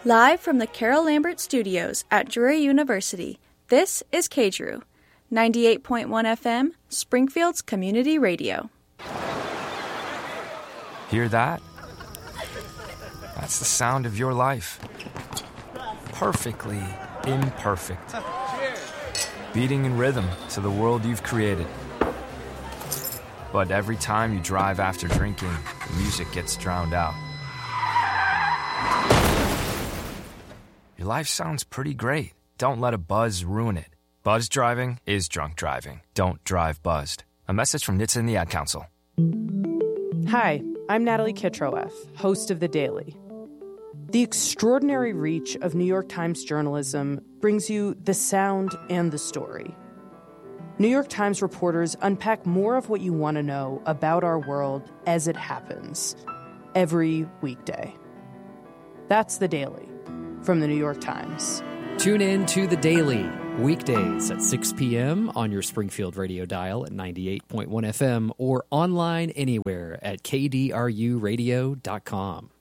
Live from the Carol Lambert Studios at Drury University, this is KDRU, 98.1 FM, Springfield's community radio. Hear that? That's the sound of your life. Perfectly imperfect. Beating in rhythm to the world you've created. But every time you drive after drinking, the music gets drowned out. Your life sounds pretty great. Don't let a buzz ruin it. Buzz driving is drunk driving. Don't drive buzzed. A message from NHTSA and the Ad Council. Hi, I'm Natalie Kitroeff, host of The Daily. The extraordinary reach of New York Times journalism brings you the sound and the story. New York Times reporters unpack more of what you want to know about our world as it happens, every weekday. That's The Daily from The New York Times. Tune in to The Daily, weekdays at 6 p.m. on your Springfield radio dial at 98.1 FM or online anywhere at kdruradio.com.